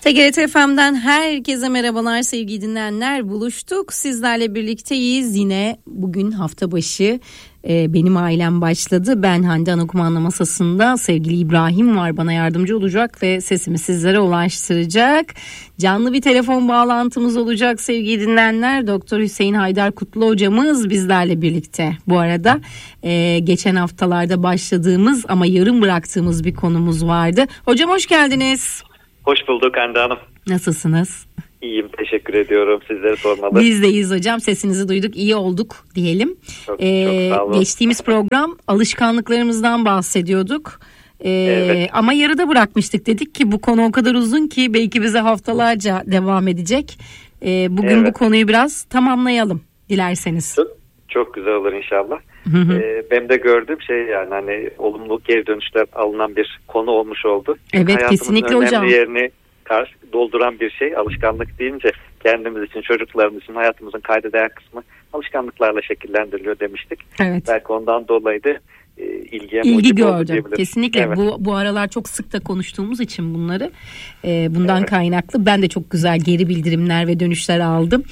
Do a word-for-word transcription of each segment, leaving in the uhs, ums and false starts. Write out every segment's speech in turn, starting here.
T G R T F M'den herkese merhabalar sevgili dinleyenler. Buluştuk. Sizlerle birlikteyiz. Yine bugün hafta başı e, benim ailem başladı. Ben Hande Anakumanda masasında sevgili İbrahim var. Bana yardımcı olacak ve sesimi sizlere ulaştıracak. Canlı bir telefon bağlantımız olacak sevgili dinleyenler. Doktor Hüseyin Haydar Kutlu hocamız bizlerle birlikte. Bu arada e, geçen haftalarda başladığımız ama yarım bıraktığımız bir konumuz vardı. Hocam hoş geldiniz. Hoş bulduk Hande Hanım. Nasılsınız? İyiyim, teşekkür ediyorum. Sizleri sormalı. Biz de iyiyiz hocam. Sesinizi duyduk, iyi olduk diyelim. Çok, ee, çok sağ olun. Geçtiğimiz program alışkanlıklarımızdan bahsediyorduk. Ee, evet. Ama yarıda bırakmıştık. Dedik ki bu konu o kadar uzun ki belki bize haftalarca devam edecek. Ee, bugün evet. bu konuyu biraz tamamlayalım dilerseniz. Çok, çok güzel olur inşallah. Ee, benim de gördüğüm şey yani hani olumlu geri dönüşler alınan bir konu olmuş oldu. Evet, kesinlikle hocam. Yerini karşı dolduran bir şey alışkanlık deyince kendimiz için, çocuklarımız için hayatımızın kayda değer kısmı alışkanlıklarla şekillendiriliyor demiştik. Evet. Belki ondan dolayı da e, ilgiye ilgi gördüm. Kesinlikle evet. bu bu aralar çok sık da konuştuğumuz için bunları e, bundan evet. kaynaklı ben de çok güzel geri bildirimler ve dönüşler aldım.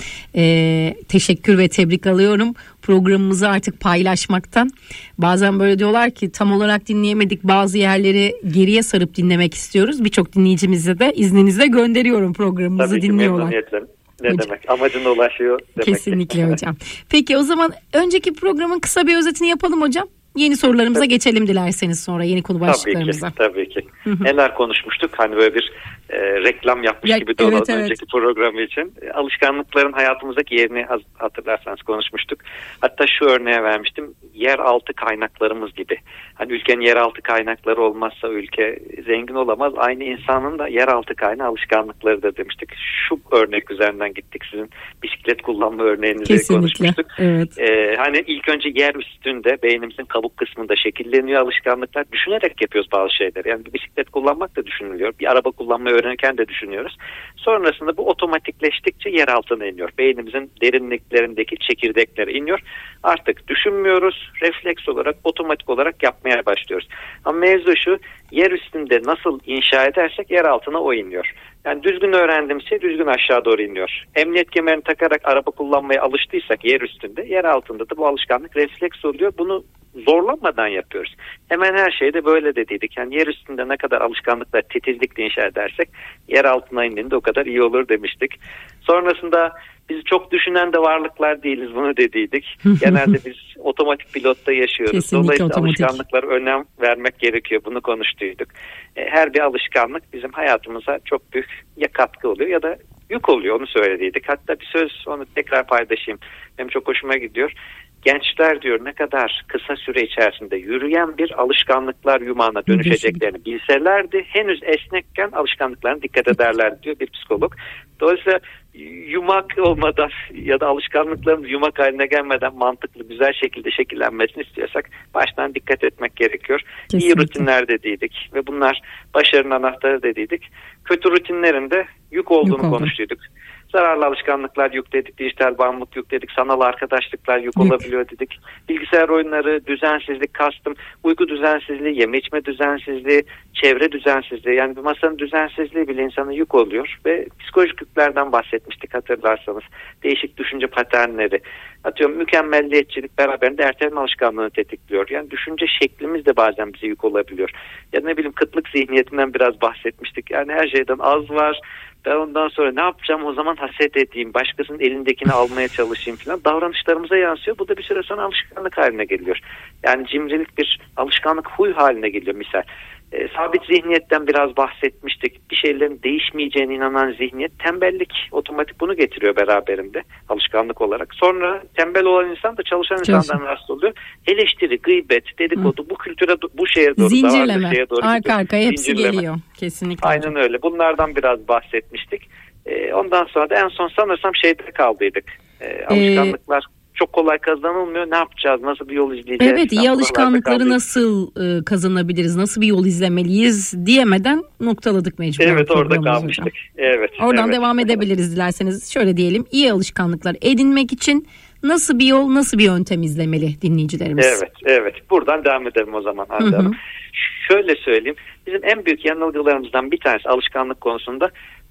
E, teşekkür ve tebrik alıyorum. Programımızı artık paylaşmaktan. Bazen böyle diyorlar ki tam olarak dinleyemedik, bazı yerleri geriye sarıp dinlemek istiyoruz. Birçok dinleyicimize de izninizle gönderiyorum programımızı Tabii ki, dinliyorlar. memnuniyetle. Ne hocam. Demek? Amacına ulaşıyor demek. Kesinlikle hocam. Peki o zaman önceki programın kısa bir özetini yapalım hocam. Yeni sorularımıza tabii. geçelim dilerseniz sonra yeni konu başlıklarımıza. Tabii ki. Tabii ki. Neler konuşmuştuk? Hani böyle bir e, reklam yapmış ya, gibi de evet, evet. önceki programı için. E, alışkanlıkların hayatımızdaki yerini hatırlarsanız konuşmuştuk. Hatta şu örneğe vermiştim. Yeraltı kaynaklarımız gibi. Hani ülkenin yeraltı kaynakları olmazsa ülke zengin olamaz. Aynı insanın da yeraltı kaynağı alışkanlıkları da demiştik. Şu örnek üzerinden gittik. Sizin bisiklet kullanma örneğinizi kesinlikle. konuşmuştuk. Evet. E, hani ilk önce yer üstünde beynimizin kabuk kısmında şekilleniyor alışkanlıklar. Düşünerek yapıyoruz bazı şeyleri. Yani bir bisiklet kullanmak da düşünülüyor. Bir araba kullanmayı öğrenirken de düşünüyoruz. Sonrasında bu otomatikleştikçe yer altına iniyor. Beynimizin derinliklerindeki çekirdekleri iniyor. Artık düşünmüyoruz. Refleks olarak, otomatik olarak yapmaya başlıyoruz. Ama mevzu şu, yer üstünde nasıl inşa edersek yer altına o iniyor. Yani düzgün öğrendiğimiz şey düzgün aşağı doğru iniyor. Emniyet kemerini takarak araba kullanmaya alıştıysak yer üstünde, yer altında da bu alışkanlık refleks oluyor. Bunu zorlanmadan yapıyoruz. Hemen her şeyde böyle dediydik. Yani yer üstünde ne kadar alışkanlıklar titizlikle inşa edersek yer altına indiğinde o kadar iyi olur demiştik. Sonrasında biz çok düşünen de varlıklar değiliz, bunu dediydik. Genelde biz otomatik pilotta yaşıyoruz. Kesinlikle Dolayısıyla otomatik. alışkanlıklara önem vermek gerekiyor. Bunu konuştuyduk. Her bir alışkanlık bizim hayatımıza çok büyük ya katkı oluyor ya da yük oluyor, onu söylediydik. Hatta bir söz, onu tekrar paylaşayım. Benim çok hoşuma gidiyor. Gençler diyor ne kadar kısa süre içerisinde yürüyen bir alışkanlıklar yumağına dönüşeceklerini bilselerdi henüz esnekken alışkanlıklarına dikkat ederler diyor bir psikolog. Dolayısıyla yumak olmadan ya da alışkanlıklarımız yumak haline gelmeden mantıklı güzel şekilde şekillenmesini istiyorsak baştan dikkat etmek gerekiyor. Kesinlikle. İyi rutinler dediydik ve bunlar başarının anahtarı dediydik. Kötü rutinlerinde yük olduğunu yük konuştuyduk. Zararlı alışkanlıklar yük dedik, dijital bağımlılık yük dedik, sanal arkadaşlıklar yük, yük olabiliyor dedik. Bilgisayar oyunları, düzensizlik, kastım, uyku düzensizliği, yeme içme düzensizliği, çevre düzensizliği, yani bir masanın düzensizliği bile insana yük oluyor ve psikolojik yüklerden bahsetmiştik hatırlarsanız. Değişik düşünce paternleri, atıyorum mükemmelliyetçilik beraberinde erteleme alışkanlığını tetikliyor. Yani düşünce şeklimiz de bazen bize yük olabiliyor. Ya ne bileyim kıtlık zihniyetinden biraz bahsetmiştik. Yani her şeyden az var. Ben ondan sonra ne yapacağım, o zaman haset edeyim, başkasının elindekini almaya çalışayım falan, davranışlarımıza yansıyor. Bu da bir süre sonra alışkanlık haline geliyor. Yani cimrilik bir alışkanlık, huy haline geliyor misal. E, sabit zihniyetten biraz bahsetmiştik. Bir şeylerin değişmeyeceğine inanan zihniyet, tembellik otomatik bunu getiriyor beraberinde alışkanlık olarak. Sonra tembel olan insan da çalışan insandan rahatsız oluyor. Eleştiri, gıybet, dedikodu, Hı. bu kültüre, bu şeye doğru, zincirleme, şeye doğru arka arkaya hepsi Zincirleme. geliyor. Kesinlikle. Aynen öyle. Bunlardan biraz bahsetmiştik. E, ondan sonra da en son sanırsam şeyde kaldıydık. E, alışkanlıklar ee... çok kolay kazanılmıyor. Ne yapacağız? Nasıl bir yol izleyeceğiz? Evet, iyi alışkanlıkları nasıl e, kazanabiliriz? Nasıl bir yol izlemeliyiz diyemeden noktaladık mecburen. Evet, orada kalmıştık. Hocam. Evet. Oradan evet. devam edebiliriz dilerseniz. Şöyle diyelim, iyi alışkanlıklar edinmek için nasıl bir yol, nasıl bir yöntem izlemeli dinleyicilerimiz? Evet, evet. Buradan devam edelim o zaman Hande Hanım. Şöyle söyleyeyim. Bizim en büyük yanılgılarımızdan bir tanesi alışkanlık konusunda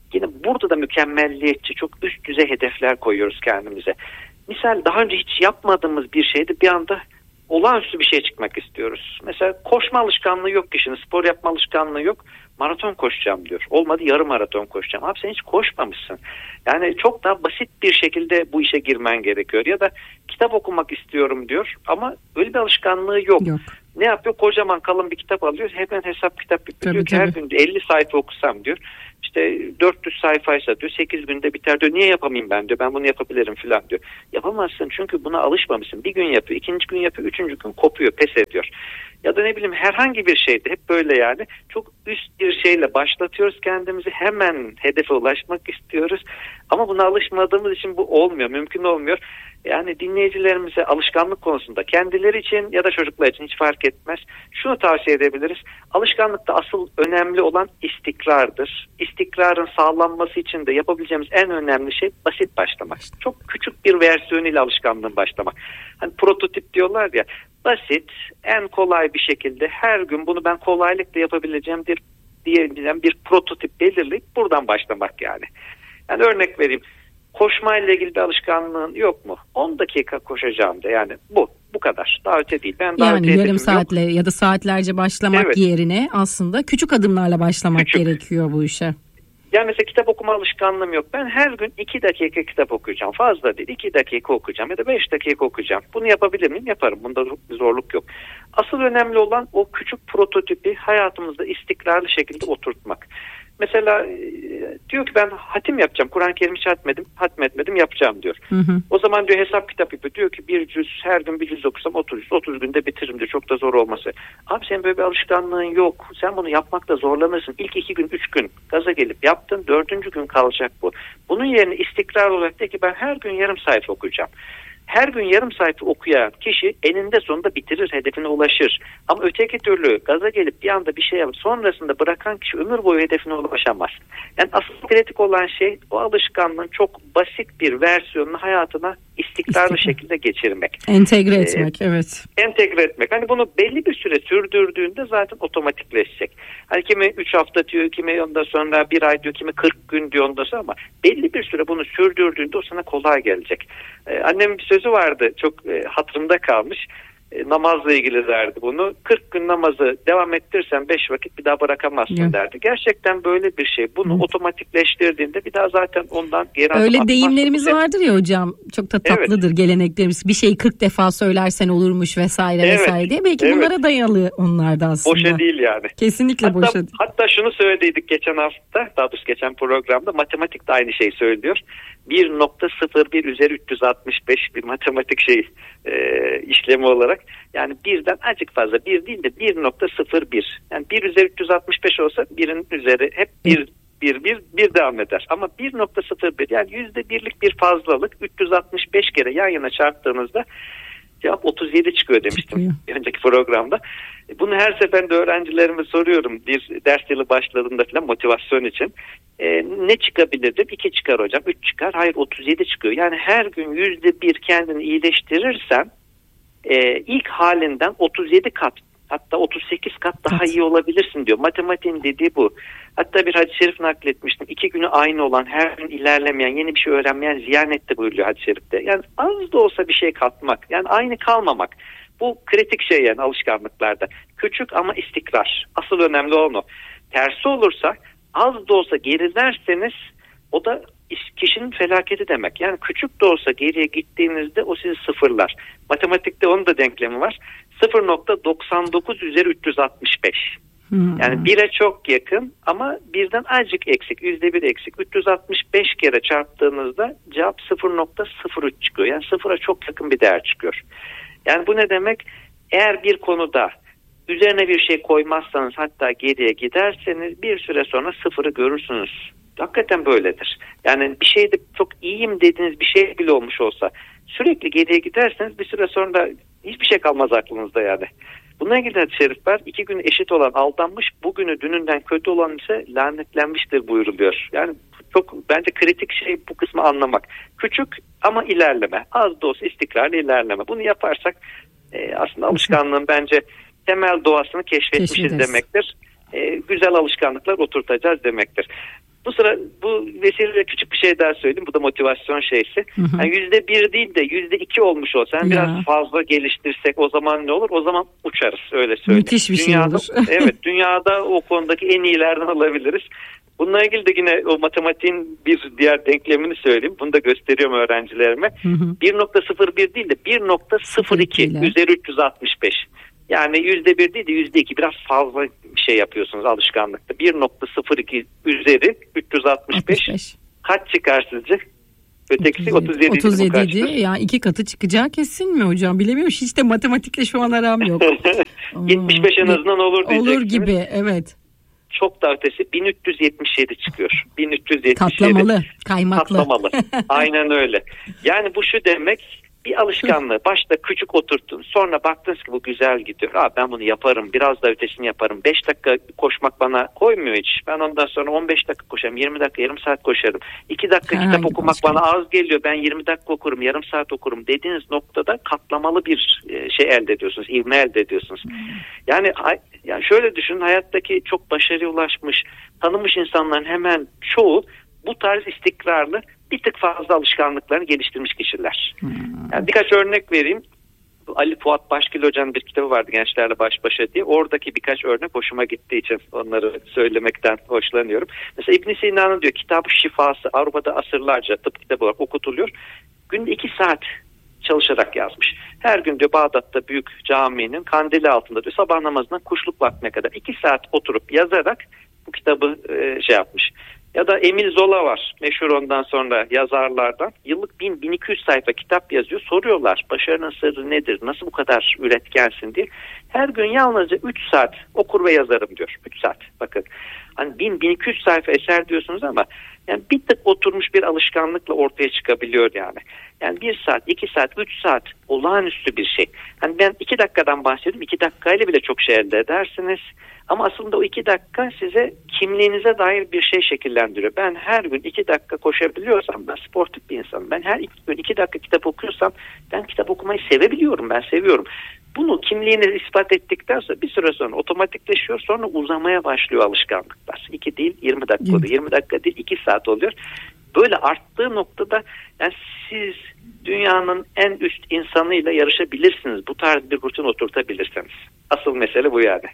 yine burada da mükemmelliyetçi, çok üst düzey hedefler koyuyoruz kendimize. Misal daha önce hiç yapmadığımız bir şeyde bir anda olağanüstü bir şey çıkmak istiyoruz. Mesela koşma alışkanlığı yok kişinin, spor yapma alışkanlığı yok. Maraton koşacağım diyor. Olmadı yarım maraton koşacağım. Abi sen hiç koşmamışsın. Yani çok daha basit bir şekilde bu işe girmen gerekiyor. Ya da kitap okumak istiyorum diyor ama öyle bir alışkanlığı yok. yok. Ne yapıyor? Kocaman kalın bir kitap alıyor. Hemen hesap kitap yapıyor. Diyor ki her gün elli sayfa okusam diyor. İşte dört yüz sayfaysa diyor sekiz günde biter diyor. Niye yapamayayım ben diyor. Ben bunu yapabilirim falan diyor. Yapamazsın çünkü buna alışmamışsın. Bir gün yapıyor, ikinci gün yapıyor, üçüncü gün kopuyor, pes ediyor. Ya da ne bileyim herhangi bir şeyde hep böyle yani çok üst bir şeyle başlatıyoruz kendimizi, hemen hedefe ulaşmak istiyoruz ama buna alışmadığımız için bu olmuyor, mümkün olmuyor. Yani dinleyicilerimize alışkanlık konusunda kendileri için ya da çocuklar için hiç fark etmez. Şunu tavsiye edebiliriz. Alışkanlıkta asıl önemli olan istikrardır. İstikrarın sağlanması için de yapabileceğimiz en önemli şey basit başlamak. Çok küçük bir versiyonuyla alışkanlığın başlamak. Hani prototip diyorlar ya, basit, en kolay bir şekilde her gün bunu ben kolaylıkla yapabileceğim bir diyebileceğim bir prototip belirleyip buradan başlamak yani. Yani örnek vereyim. Koşmayla ilgili bir alışkanlığın yok mu? on dakika koşacağım da yani bu. Bu kadar. Daha öte değil. Ben daha yani yarım saatle yok. Ya da saatlerce başlamak evet. yerine aslında küçük adımlarla başlamak küçük. gerekiyor bu işe. Yani mesela kitap okuma alışkanlığım yok. Ben her gün iki dakika kitap okuyacağım. Fazla değil. iki dakika okuyacağım ya da beş dakika okuyacağım. Bunu yapabilir miyim? Yaparım. Bunda bir zorluk yok. Asıl önemli olan o küçük prototipi hayatımızda istikrarlı şekilde oturtmak. Mesela diyor ki ben hatim yapacağım. Kur'an-ı Kerim hiç hatmedim, hatmetmedim yapacağım diyor. Hı hı. O zaman diyor hesap kitap yapıyor. Diyor ki bir cüz her gün bir cüz okusam otuz, otuz günde bitiririm diyor. Çok da zor olması. Abi senin böyle bir alışkanlığın yok. Sen bunu yapmakta zorlanırsın. İlk iki gün, üç gün gaza gelip yaptın. Dördüncü gün kalacak bu. Bunun yerine istikrar olarak de ki ben her gün yarım sayfa okuyacağım. Her gün yarım sayfa okuyan kişi eninde sonunda bitirir, hedefine ulaşır. Ama öteki türlü gaza gelip bir anda bir şey yapıp sonrasında bırakan kişi ömür boyu hedefine ulaşamaz. Yani asıl kritik olan şey o alışkanlığın çok basit bir versiyonunu hayatına istikrarlı İstikrar. şekilde geçirmek. Entegre ee, etmek, evet. Entegre etmek. Hani bunu belli bir süre sürdürdüğünde zaten otomatikleşecek. Hani kimi üç hafta diyor, kimi ondan sonra bir ay diyor, kimi kırk gün diyor ondan sonra ama belli bir süre bunu sürdürdüğünde o sana kolay gelecek. Ee, annemin bir sözü vardı, çok e, hatırımda kalmış. E, namazla ilgili derdi bunu. kırk gün namazı devam ettirsen beş vakit bir daha bırakamazsın evet. derdi. Gerçekten böyle bir şey. Bunu evet. otomatikleştirdiğinde bir daha zaten ondan geri adım öyle deyimlerimiz şey. vardır ya hocam. Çok da tatlıdır evet. geleneklerimiz. Bir şeyi kırk defa söylersen olurmuş vesaire evet. vesaire diye. Belki evet. bunlara dayalı onlar da aslında. Boşa değil yani. Kesinlikle hatta, boşa değil. Hatta şunu söylediydik geçen hafta. Daha doğrusu geçen programda matematik de aynı şeyi söylüyor. bir nokta sıfır bir üzeri üç yüz altmış beş bir matematik şey e, işlemi olarak. Yani birden azıcık fazla, bir değil de bir nokta sıfır bir. Yani bir üzeri üç yüz altmış beş olsa birin üzeri hep bir bir bir bir devam eder. Ama bir nokta sıfır bir yani yüzde birlik bir fazlalık üç yüz altmış beş kere yan yana çarptığınızda cevap otuz yedi çıkıyor demiştim çıkıyor. önceki programda. Bunu her seferinde öğrencilerime soruyorum. Bir ders yılı başladığında falan motivasyon için. Ee, ne çıkabilir dedim. iki çıkar hocam. üç çıkar. Hayır otuz yedi çıkıyor. Yani her gün yüzde bir kendini iyileştirirsen e, ilk halinden otuz yedi kat hatta otuz sekiz kat daha evet. iyi olabilirsin diyor. Matematiğin dediği bu. Hatta bir hadis-i şerif nakletmiştim. İki günü aynı olan, her gün ilerlemeyen, yeni bir şey öğrenmeyen ziyan etti buyuruyor hadis-i şerifte. Yani az da olsa bir şey katmak. Yani aynı kalmamak. Bu kritik şey yani alışkanlıklarda. Küçük ama istikrar. Asıl önemli olan o. Tersi olursa az da olsa gerilerseniz o da kişinin felaketi demek. Yani küçük de olsa geriye gittiğinizde o sizi sıfırlar. Matematikte onun da denklemi var. sıfır nokta doksan dokuz üzeri üç yüz altmış beş. Hmm. Yani bire çok yakın ama birden azıcık eksik. yüzde bir eksik. üç yüz altmış beş kere çarptığınızda cevap sıfır nokta sıfır üç çıkıyor. Yani sıfıra çok yakın bir değer çıkıyor. Yani bu ne demek? Eğer bir konuda üzerine bir şey koymazsanız hatta geriye giderseniz bir süre sonra sıfırı görürsünüz. Hakikaten böyledir. Yani bir şeyde çok iyiyim dediğiniz bir şey bile olmuş olsa sürekli geriye giderseniz bir süre sonra hiçbir şey kalmaz aklınızda yani. Bununla ilgili hadis-i şerif var. İki gün eşit olan aldanmış, bugünü dününden kötü olan ise lanetlenmiştir buyuruluyor. Yani çok bence kritik şey bu kısmı anlamak. Küçük ama ilerleme. Az da olsa istikrarlı ilerleme. Bunu yaparsak e, aslında alışkanlığın bence temel doğasını keşfetmişiz Keşfederiz. demektir. E, güzel alışkanlıklar oturtacağız demektir. Bu sıra bu vesileyle küçük bir şey daha söyleyeyim. Bu da motivasyon şeysi. Hı hı. Yani yüzde bir değil de yüzde iki olmuş olsa yani biraz fazla geliştirsek o zaman ne olur? O zaman uçarız, öyle söyleyeyim. Müthiş bir dünyada, şey olur. Evet, dünyada o konudaki en iyilerden olabiliriz. Bununla ilgili de yine o matematiğin bir diğer denklemini söyleyeyim. Bunu da gösteriyorum öğrencilerime. Hı hı. bir nokta sıfır bir değil de bir nokta sıfır iki üzeri üç yüz altmış beş. Yani yüzde bir değil de yüzde iki, biraz fazla bir şey yapıyorsunuz alışkanlıkta. bir nokta sıfır iki üzeri üç yüz altmış beş kaç çıkar sizce? Ötekisi otuz yedi. otuz yedi idi. Yani iki katı çıkacağı kesin mi hocam? Bilemiyorum. Hiç de matematikle şu an aram yok. yetmiş beş en azından olur diyeceksiniz. Olur gibi, evet. Çok da ötesi bin üç yüz yetmiş yedi çıkıyor. bin üç yüz yetmiş yedi. Katlamalı, kaymaklı. Katlamalı. Aynen öyle. Yani bu şu demek, bir alışkanlığı başta küçük oturttun, sonra baktınız ki bu güzel gidiyor. Aa, ben bunu yaparım, biraz da ötesini yaparım. beş dakika koşmak bana koymuyor hiç. Ben ondan sonra on beş dakika koşarım, yirmi dakika, yarım saat koşarım. iki dakika Herhangi kitap okumak başka. Bana az geliyor. Ben yirmi dakika okurum, yarım saat okurum dediğiniz noktada katlamalı bir şey elde ediyorsunuz, ivme elde ediyorsunuz. Hmm. Yani yani şöyle düşünün, hayattaki çok başarıya ulaşmış, tanınmış insanların hemen çoğu bu tarz istikrarlı, bir tık fazla alışkanlıklarını geliştirmiş kişiler. Hmm. Yani birkaç örnek vereyim. Ali Fuat Başgil Hoca'nın bir kitabı vardı, Gençlerle Baş Başa diye. Oradaki birkaç örnek hoşuma gittiği için onları söylemekten hoşlanıyorum. Mesela İbn Sina'nın diyor Kitab-ı Şifası Avrupa'da asırlarca tıp kitabı olarak okutuluyor. Günde iki saat çalışarak yazmış. Her gün diyor Bağdat'ta büyük caminin kandili altında diyor sabah namazından kuşluk vaktine kadar iki saat oturup yazarak bu kitabı e, şey yapmış. Ya da Emil Zola var, meşhur ondan sonra yazarlardan. Yıllık bin bin iki yüz sayfa kitap yazıyor. Soruyorlar başarının sırrı nedir, nasıl bu kadar üretkensin diye. Her gün yalnızca üç saat okur ve yazarım diyor. üç saat bakın. Hani bin bin iki yüz sayfa eser diyorsunuz ama yani bir tık oturmuş bir alışkanlıkla ortaya çıkabiliyor yani. Yani bir saat, iki saat, üç saat olağanüstü bir şey. Hani ben iki dakikadan bahsediyorum. iki dakikayla bile çok şey elde edersiniz. Ama aslında o iki dakika size kimliğinize dair bir şey şekillendiriyor. Ben her gün iki dakika koşabiliyorsam, ben sportif bir insanım. Ben her iki gün iki dakika kitap okuyorsam ben kitap okumayı sevebiliyorum, ben seviyorum. Bunu kimliğinizi ispat ettikten sonra bir süre sonra otomatikleşiyor, sonra uzamaya başlıyor alışkanlıklar. iki değil yirmi dakika oluyor, yirmi dakika değil iki saat oluyor. Böyle arttığı noktada yani siz dünyanın en üst insanıyla yarışabilirsiniz. Bu tarz bir rutin oturtabilirsiniz. Asıl mesele bu yani.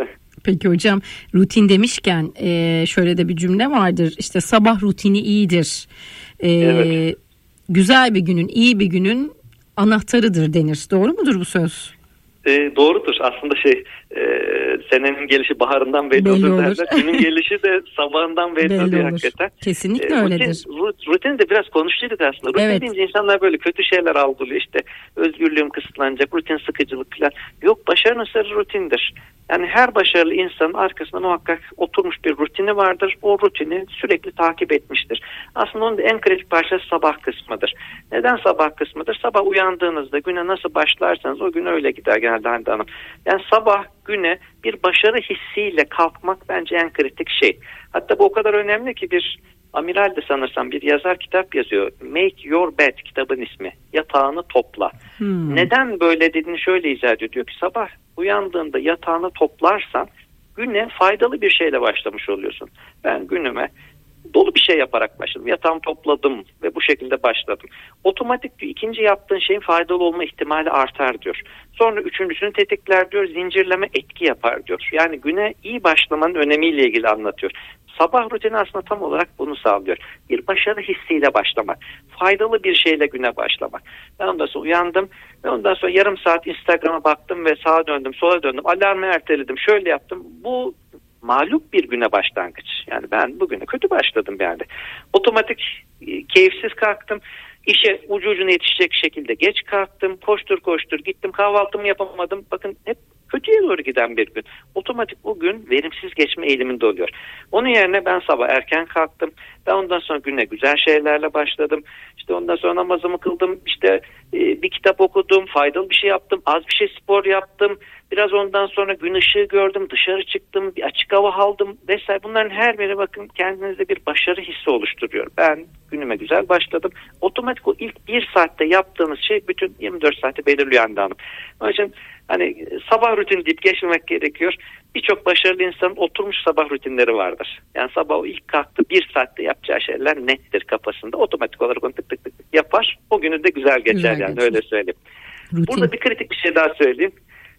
Peki hocam, rutin demişken şöyle de bir cümle vardır. İşte sabah rutini iyidir. Ee, evet. Güzel bir günün, iyi bir günün anahtarıdır denir. Doğru mudur bu söz? E, doğrudur. Aslında şey e, senenin gelişi baharından belli, belli olur derler. Günün gelişi de sabahından belli, belli oluyor hakikaten. Kesinlikle e, öyledir. Rutin, rutin de biraz konuştuyduk aslında. Rutin evet. deyince insanlar böyle kötü şeyler algılıyor. İşte özgürlüğüm kısıtlanacak, rutin sıkıcılık falan. Yok, başarının sırrı rutindir. Yani her başarılı insanın arkasında muhakkak oturmuş bir rutini vardır. O rutini sürekli takip etmiştir. Aslında onun da en kritik parçası sabah kısmıdır. Neden sabah kısmıdır? Sabah uyandığınızda güne nasıl başlarsanız o gün öyle gider genelde Hande Hanım. Yani sabah güne bir başarı hissiyle kalkmak bence en kritik şey. Hatta bu o kadar önemli ki bir amiral de sanırsam bir yazar kitap yazıyor. Make Your Bed kitabın ismi. Yatağını topla. Hmm. Neden böyle dediğini şöyle izah ediyor. Diyor ki sabah uyandığında yatağını toplarsan güne faydalı bir şeyle başlamış oluyorsun. Ben günüme dolu bir şey yaparak başladım. Yatağımı topladım ve bu şekilde başladım. Otomatik diyor, ikinci yaptığın şeyin faydalı olma ihtimali artar diyor. Sonra üçüncüsünü tetikler diyor, zincirleme etki yapar diyor. Yani güne iyi başlamanın önemiyle ilgili anlatıyor. Sabah rutini aslında tam olarak bunu sağlıyor. Bir başarı hissiyle başlamak. Faydalı bir şeyle güne başlamak. Ben ondan sonra uyandım ve ondan sonra yarım saat Instagram'a baktım ve sağa döndüm, sola döndüm. Alarmı erteledim, şöyle yaptım. Bu mağlup bir güne başlangıç. Yani ben bugüne kötü başladım yani. Otomatik keyifsiz kalktım. İşe ucu ucuna yetişecek şekilde geç kalktım. Koştur koştur gittim. Kahvaltımı yapamadım. Bakın hep kötüye doğru giden bir gün. Otomatik o gün verimsiz geçme eğiliminde oluyor. Onun yerine ben sabah erken kalktım. Ben ondan sonra güne güzel şeylerle başladım. İşte ondan sonra namazımı kıldım. İşte e, bir kitap okudum. Faydalı bir şey yaptım. Az bir şey spor yaptım. Biraz ondan sonra gün ışığı gördüm. Dışarı çıktım. Bir açık hava aldım vesaire. Bunların her biri bakın kendinizde bir başarı hissi oluşturuyor. Ben günüme güzel başladım. Otomatik o ilk bir saatte yaptığınız şey bütün yirmi dört saati belirliyor Hande Hanım. Onun için Hani sabah rutin deyip geçmemek gerekiyor. Birçok başarılı insanın oturmuş sabah rutinleri vardır. Yani sabah o ilk kalktı bir saatte yapacağı şeyler nettir kafasında. Otomatik olarak onu tık tık tık yapar. O günü de güzel geçer güzel yani geçer. Öyle söyleyeyim. Rutin. Burada bir kritik bir şey daha söyleyeyim.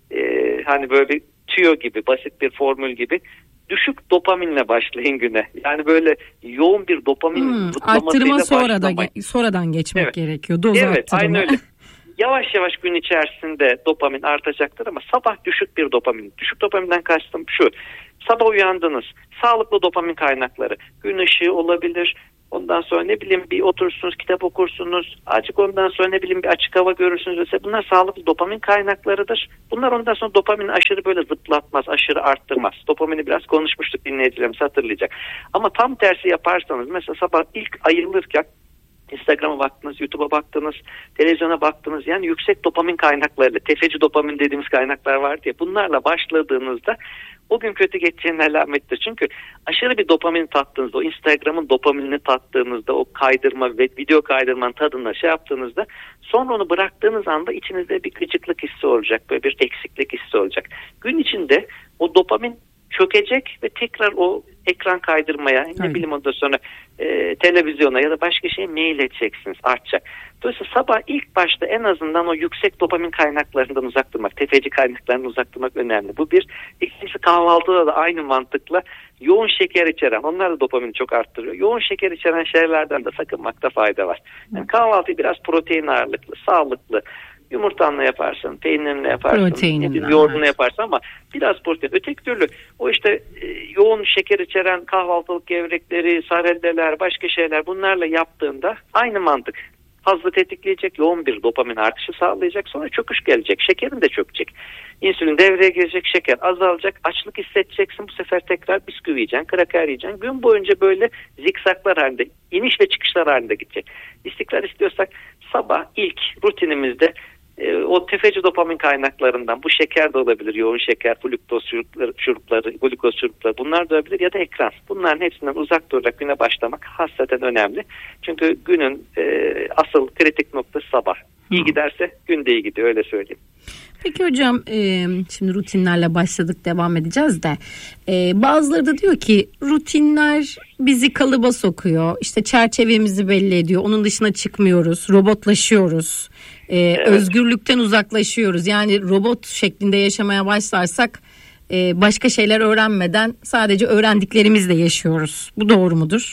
Ee, hani böyle bir tüyo gibi, basit bir formül gibi. Düşük dopaminle başlayın güne. Yani böyle yoğun bir dopamin hmm, arttırma sonra da ge- sonradan geçmek evet. gerekiyor. Doz evet, arttırma. Aynen öyle. Yavaş yavaş gün içerisinde dopamin artacaktır ama sabah düşük bir dopamin. Düşük dopaminden kastım şu. Sabah uyandınız. Sağlıklı dopamin kaynakları. Gün ışığı olabilir. Ondan sonra ne bileyim bir oturursunuz, kitap okursunuz. Azıcık ondan sonra ne bileyim bir açık hava görürsünüz. Mesela bunlar sağlıklı dopamin kaynaklarıdır. Bunlar ondan sonra dopamini aşırı böyle zıplatmaz, aşırı arttırmaz. Dopamini biraz konuşmuştuk, dinleyicilerimiz hatırlayacak. Ama tam tersi yaparsanız mesela sabah ilk ayılırken Instagram'a baktınız, YouTube'a baktınız, televizyona baktınız. Yani yüksek dopamin kaynaklarıyla, tefeci dopamin dediğimiz kaynaklar var diye bunlarla başladığınızda o gün kötü geçeceğinin alamettir. Çünkü aşırı bir dopamin tattığınızda, o Instagram'ın dopaminini tattığınızda, o kaydırma ve video kaydırmanın tadına şey yaptığınızda sonra onu bıraktığınız anda içinizde bir gıcıklık hissi olacak, böyle bir eksiklik hissi olacak. Gün içinde o dopamin çökecek ve tekrar o ekran kaydırmaya, Aynen. ne bileyim ondan sonra e, televizyona ya da başka şeye mail edeceksiniz, artacak. Dolayısıyla sabah ilk başta en azından o yüksek dopamin kaynaklarından uzak durmak, tefeci kaynaklarından uzak durmak önemli. Bu bir. İkincisi kahvaltıda da aynı mantıkla yoğun şeker içeren, onlar da dopamini çok arttırıyor. Yoğun şeker içeren şeylerden de sakınmakta fayda var. Yani kahvaltıyı biraz protein ağırlıklı, sağlıklı, yumurtanla yaparsın, peynirinle yaparsın, yoğurdunu yaparsın ama biraz protein. Öteki türlü o işte e, yoğun şeker içeren kahvaltılık gevrekleri, sarelleler, başka şeyler bunlarla yaptığında aynı mantık. Hazzı tetikleyecek, yoğun bir dopamin artışı sağlayacak, sonra çöküş gelecek, şekerin de çökecek. İnsülin devreye girecek, şeker azalacak, açlık hissedeceksin, bu sefer tekrar bisküvi yiyeceksin, kraker yiyeceksin. Gün boyunca böyle zikzaklar halinde, iniş ve çıkışlar halinde gidecek. İstikrar istiyorsak sabah ilk rutinimizde e, o tefeci dopamin kaynaklarından, bu şeker de olabilir, yoğun şeker, fruktoz şurupları, şurupları, glukoz şurupları bunlar da olabilir ya da ekran. Bunların hepsinden uzak durarak güne başlamak hasreten önemli. Çünkü günün e, asıl kritik noktası sabah. İyi giderse gün de iyi gidiyor, öyle söyleyeyim. Peki hocam e, şimdi rutinlerle başladık, devam edeceğiz de e, bazıları da diyor ki rutinler bizi kalıba sokuyor, işte çerçevemizi belli ediyor, onun dışına çıkmıyoruz, robotlaşıyoruz, e, evet. özgürlükten uzaklaşıyoruz. Yani robot şeklinde yaşamaya başlarsak e, başka şeyler öğrenmeden sadece öğrendiklerimizle yaşıyoruz. Bu doğru mudur?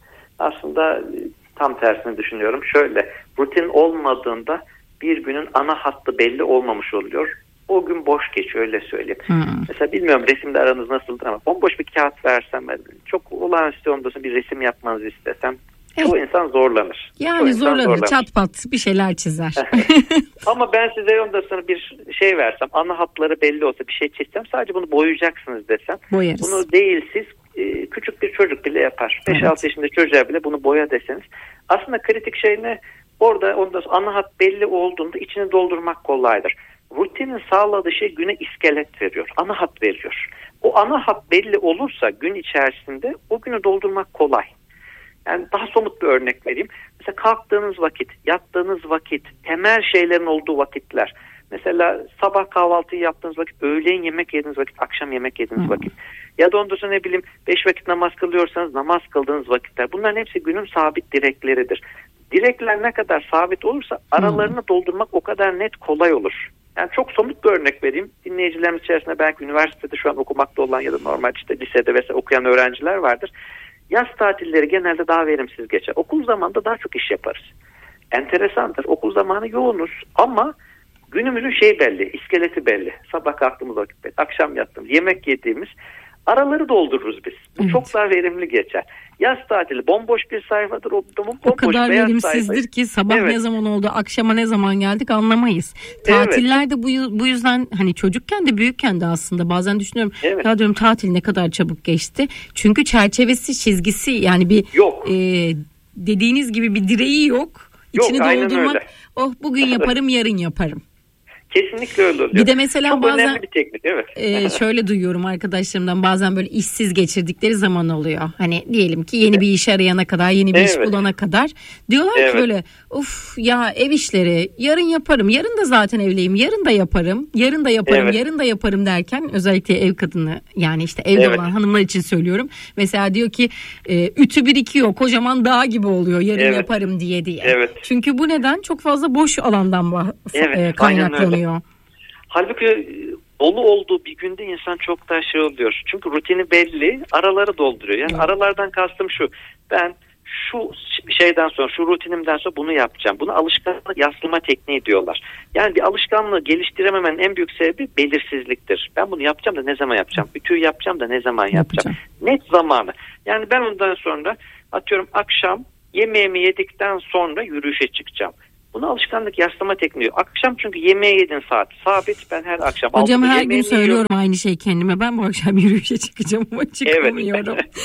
Aslında tam tersini düşünüyorum. Şöyle, rutin olmadığında bir günün ana hattı belli olmamış oluyor. O gün boş geçiyor, öyle söyleyeyim. Hmm. Mesela bilmiyorum resimde aranız nasıldır ama bomboş bir kağıt versem, çok olağanüstü olmasın bir resim yapmanızı istesem evet. çoğu insan zorlanır. Yani zorlanır, çat pat bir şeyler çizer. Ama ben size ondan sonra bir şey versem, ana hatları belli olsa bir şey çizsem, sadece bunu boyayacaksınız desem. Boyarız. Bunu değil siz küçük bir çocuk bile yapar. beş altı evet. yaşında çocuğa bile bunu boya deseniz. Aslında kritik şey ne? Orada onda ana hat belli olduğunda içini doldurmak kolaydır. Rutinin sağladığı şey güne iskelet veriyor. Ana hat veriyor. O ana hat belli olursa gün içerisinde o günü doldurmak kolay. Yani daha somut bir örnek vereyim. Mesela kalktığınız vakit, yattığınız vakit, temel şeylerin olduğu vakitler. Mesela sabah kahvaltıyı yaptığınız vakit, öğleyin yemek yediğiniz vakit, akşam yemek yediğiniz vakit. Ya da ondan sonra ne bileyim beş vakit namaz kılıyorsanız namaz kıldığınız vakitler. Bunların hepsi günün sabit direkleridir. Direkler ne kadar sabit olursa aralarını hmm. doldurmak o kadar net, kolay olur. Yani çok somut bir örnek vereyim. Dinleyicilerimiz içerisinde belki üniversitede şu an okumakta olan ya da normal işte lisede vesaire okuyan öğrenciler vardır. Yaz tatilleri genelde daha verimsiz geçer. Okul zamanında daha çok iş yaparız. Enteresandır. Okul zamanı yoğunuz ama günümüzün şey belli, iskeleti belli. Sabah kalktığımız vakit belli, akşam yattığımız, yemek yediğimiz araları doldururuz biz. Bu evet. çok daha verimli geçer. Yaz tatili bomboş bir sayfadır. O, bomboş o kadar verimsizdir sayfa. Ki sabah evet. ne zaman oldu, akşama ne zaman geldik anlamayız. Tatiller evet. de bu, bu yüzden hani çocukken de büyükken de aslında bazen düşünüyorum. Evet. Ya diyorum tatil ne kadar çabuk geçti. Çünkü çerçevesi, çizgisi yani bir yok. E, dediğiniz gibi bir direği yok. İçini yok, doldurmak. Oh bugün yaparım, yarın yaparım. Kesinlikle öyle oluyor. Bir de mesela çok bazen önemli bir teknik, evet. e, şöyle duyuyorum arkadaşlarımdan, bazen böyle işsiz geçirdikleri zaman oluyor. Hani diyelim ki yeni bir iş arayana kadar, yeni bir evet. iş bulana kadar diyorlar evet. ki böyle of ya ev işleri yarın yaparım, yarın da zaten evliyim, yarın da yaparım, yarın da yaparım, evet. yarın da yaparım derken özellikle ev kadını, yani işte evde evet. olan hanımlar için söylüyorum. Mesela diyor ki e, ütü birikiyor, kocaman dağ gibi oluyor yarın evet. yaparım diye diye. Evet. Çünkü bu neden çok fazla boş alandan bah- evet, e, kaynaklanıyor. Halbuki dolu olduğu bir günde insan çok daha şey oluyor. Çünkü rutini belli, araları dolduruyor. Yani evet. aralardan kastım şu: ben şu şeyden sonra, şu rutinimden sonra bunu yapacağım. Bunu alışkanlık yaslama tekniği diyorlar. Yani bir alışkanlığı geliştirememenin en büyük sebebi belirsizliktir. Ben bunu yapacağım da ne zaman yapacağım? Ütüyü yapacağım da ne zaman yapacağım? yapacağım? Net zamanı. Yani ben ondan sonra atıyorum akşam yemeğimi yedikten sonra yürüyüşe çıkacağım. Bunu alışkanlık yaslama tekniği. Akşam çünkü yemeği yedin saat sabit. Ben her akşam hocam her gün söylüyorum yiyorum. Aynı şey kendime. Ben bu akşam yürüyüşe çıkacağım ama çıkamıyorum. Evet.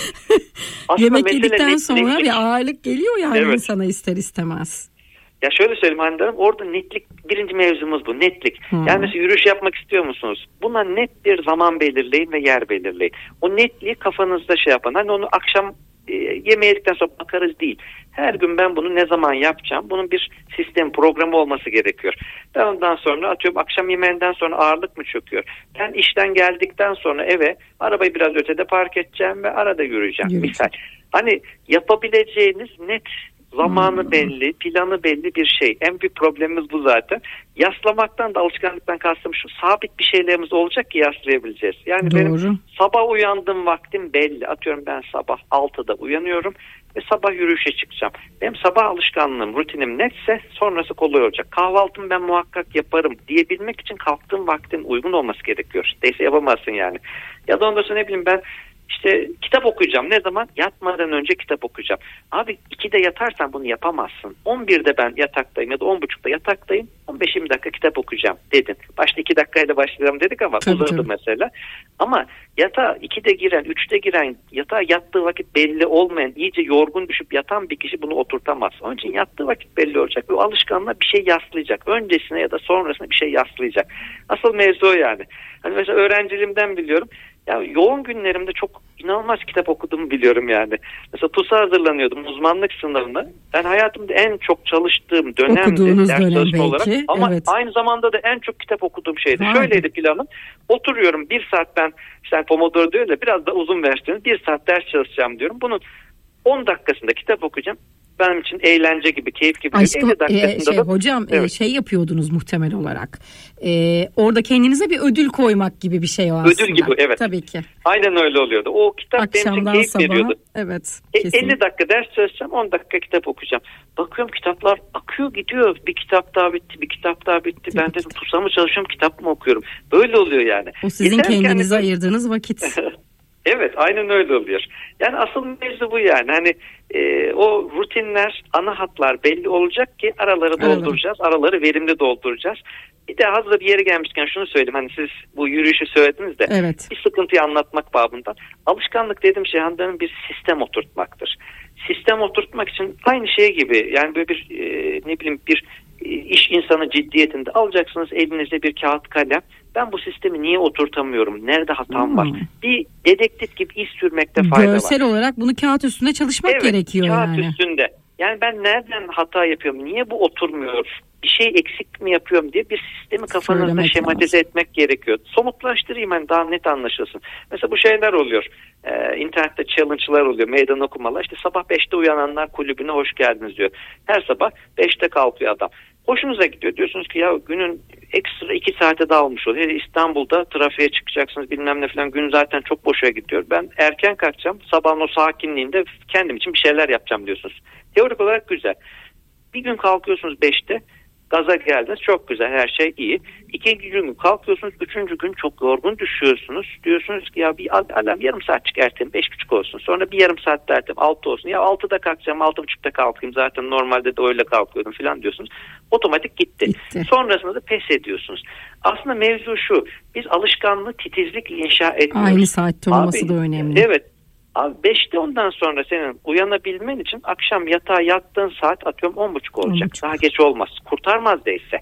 Yemek yedikten sonra netlik. Bir ağırlık geliyor yani evet. insana ister istemez. Ya şöyle söyleyeyim Hande Hanım, orada netlik, birinci mevzumuz bu, netlik. Hmm. Yani mesela yürüyüş yapmak istiyor musunuz? Buna net bir zaman belirleyin ve yer belirleyin. O netliği kafanızda şey yapın. Hani onu akşam e, yemeğe yedikten sonra bakarız değil. Her gün ben bunu ne zaman yapacağım? Bunun bir sistem, programı olması gerekiyor. Ben ondan sonra atıyorum akşam yemeğinden sonra ağırlık mı çöküyor? Ben işten geldikten sonra eve arabayı biraz ötede park edeceğim ve arada yürüyeceğim. Yürüyeceğim. Misal. Hani yapabileceğiniz net, zamanı hmm. belli, planı belli bir şey. En büyük problemimiz bu zaten. Yaslamaktan da alışkanlıktan kastım şu: sabit bir şeylerimiz olacak ki yaslayabileceğiz. Yani Doğru. benim sabah uyandığım vaktim belli. Atıyorum ben sabah altıda uyanıyorum ve sabah yürüyüşe çıkacağım. Benim sabah alışkanlığım, rutinim netse sonrası kolay olacak. Kahvaltımı ben muhakkak yaparım diyebilmek için kalktığım vaktin uygun olması gerekiyor. Değilse yapamazsın yani. Ya da ondan sonra ne bileyim ben İşte kitap okuyacağım. Ne zaman? Yatmadan önce kitap okuyacağım. Abi ikide yatarsan bunu yapamazsın. on birde ben yataktayım ya da on buçukta yataktayım. on beş yirmi dakika kitap okuyacağım dedin. Başta iki dakikayla başlayalım dedik ama tabii, uzadı tabii. mesela. Ama yatağa ikide giren, üçte giren, yatağa yattığı vakit belli olmayan, iyice yorgun düşüp yatan bir kişi bunu oturtamaz. Onun için yattığı vakit belli olacak ve o alışkanlığa bir şey yaslayacak. Öncesine ya da sonrasına bir şey yaslayacak. Asıl mevzu o yani. Hani mesela öğrenciliğimden biliyorum. Ya yoğun günlerimde çok inanılmaz kitap okuduğumu biliyorum yani. Mesela TUS'a hazırlanıyordum uzmanlık sınavında. Ben hayatımda en çok çalıştığım dönemdi ders dönem çalışma olarak. Ama evet. aynı zamanda da en çok kitap okuduğum şeydi. Vay. Şöyleydi planım. Oturuyorum bir saat, ben işte Pomodoro diyor da biraz da uzun versiyonu, bir saat ders çalışacağım diyorum. Bunun on dakikasında kitap okuyacağım. Benim için eğlence gibi, keyif gibi. Aşkım, e, şey, da, hocam evet. e, şey yapıyordunuz muhtemel olarak. E, orada kendinize bir ödül koymak gibi bir şey o aslında. Ödül gibi, evet. Tabii ki. Aynen öyle oluyordu. O kitap Akşamdan benim için keyif sabaha, veriyordu. Evet. E, elli dakika ders çalışacağım, on dakika kitap okuyacağım. Bakıyorum kitaplar akıyor gidiyor. Bir kitap daha bitti, bir kitap daha bitti. Evet. Ben dedim TUS'a mı çalışıyorum, kitap mı okuyorum? Böyle oluyor yani. O sizin Yeter kendinize kendinize ayırdığınız vakit. Evet, aynen öyle oluyor. Yani asıl mevzu bu yani. Hani e, o rutinler, ana hatlar belli olacak ki araları dolduracağız. Araları, araları verimli dolduracağız. Bir de hazır bir yere gelmişken şunu söyleyeyim. Hani siz bu yürüyüşü söylediniz de evet. bir sıkıntıyı anlatmak babından. Alışkanlık dediğim şey Hande'nin bir sistem oturtmaktır. Sistem oturtmak için aynı şey gibi. Yani böyle bir e, ne bileyim bir e, iş insanı ciddiyetinde alacaksınız elinize bir kağıt kalem. Ben bu sistemi niye oturtamıyorum? Nerede hatam hmm. var? Bir dedektif gibi iz sürmekte fayda Görsel var. Görsel olarak bunu kağıt üstünde çalışmak evet, gerekiyor kağıt yani. Kağıt üstünde. Yani ben nereden hata yapıyorum? Niye bu oturmuyor? Bir şey eksik mi yapıyorum diye bir sistemi kafanızda Söylemek şematize lazım. etmek gerekiyor. Somutlaştırayım hani daha net anlaşılsın. Mesela bu şeyler oluyor. Ee, internette challenge'lar oluyor. Meydan okumalar. İşte sabah beşte uyananlar kulübüne hoş geldiniz diyor. Her sabah beşte kalkıyor adam. Hoşunuza gidiyor. Diyorsunuz ki ya günün ekstra iki saate dağılmış oluyor. Hele İstanbul'da trafiğe çıkacaksınız bilmem ne falan. Gün zaten çok boşa gidiyor. Ben erken kalkacağım. Sabahın o sakinliğinde kendim için bir şeyler yapacağım diyorsunuz. Teorik olarak güzel. Bir gün kalkıyorsunuz beşte. Gaza geldiniz. Çok güzel. Her şey iyi. İkinci gün kalkıyorsunuz. Üçüncü gün çok yorgun düşüyorsunuz. Diyorsunuz ki ya bir alarm yarım saat çıkartayım. Beş buçuk olsun. Sonra bir yarım saat derdim. Altı olsun. Ya altıda kalkacağım. Altı buçukta kalkayım. Zaten normalde de öyle kalkıyordum falan diyorsunuz. Otomatik gitti. gitti. Sonrasında da pes ediyorsunuz. Aslında mevzu şu. Biz alışkanlığı titizlikle inşa etmiyoruz. Aynı saatte olması Abi, da önemli. Evet. Abi beşte ondan sonra senin uyanabilmen için akşam yatağa yattığın saat atıyorum on buçuk olacak. on buçuk. Daha geç olmaz. Kurtarmaz değilse.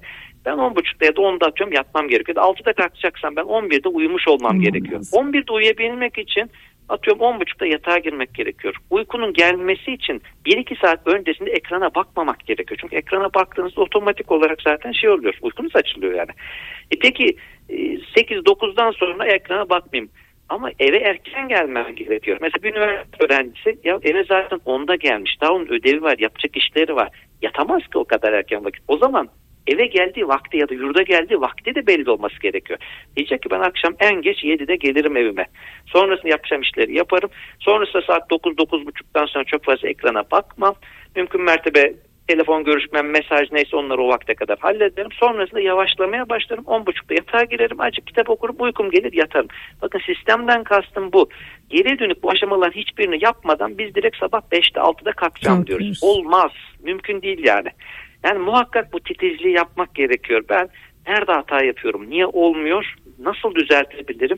Ben on buçukta ya da onda atıyorum yatmam gerekiyor. altıda kalkacaksam ben on birde uyumuş olmam Olmaz. gerekiyor. on birde uyuyabilmek için atıyorum on buçukta yatağa girmek gerekiyor. Uykunun gelmesi için bir iki saat öncesinde ekrana bakmamak gerekiyor. Çünkü ekrana baktığınızda otomatik olarak zaten şey oluyor. Uykunuz açılıyor yani. E peki sekiz dokuzdan sonra ekrana bakmayayım. Ama eve erken gelmem gerekiyor. Mesela bir üniversite öğrencisi ya eve zaten onda gelmiş. Daha onun ödevi var, yapacak işleri var. Yatamaz ki o kadar erken vakit. O zaman eve geldiği vakti ya da yurda geldiği vakti de belli olması gerekiyor. Diyecek ki ben akşam en geç yedide gelirim evime. Sonrasında yapacağım işleri yaparım. Sonrasında saat dokuz dokuz buçuktan sonra çok fazla ekrana bakmam. Mümkün mertebe telefon görüşmem, mesaj neyse onları o vakte kadar hallederim. Sonrasında yavaşlamaya başlarım. on buçukta yatağa girerim. Azıcık kitap okurum. Uykum gelir yatarım. Bakın sistemden kastım bu. Geri dönük bu aşamaların hiçbirini yapmadan biz direkt sabah beşte altıda kalkacağım Çok diyoruz. diyoruz. Olmaz. Mümkün değil yani. Yani muhakkak bu titizliği yapmak gerekiyor. Ben nerede hata yapıyorum? Niye olmuyor? Nasıl düzeltebilirim?